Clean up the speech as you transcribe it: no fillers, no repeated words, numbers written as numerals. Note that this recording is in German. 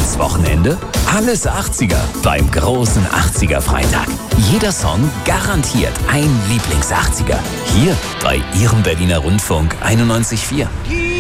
Das Wochenende? Alles 80er beim großen 80er-Freitag. Jeder Song garantiert ein Lieblings-80er. Hier bei Ihrem Berliner Rundfunk 91.4.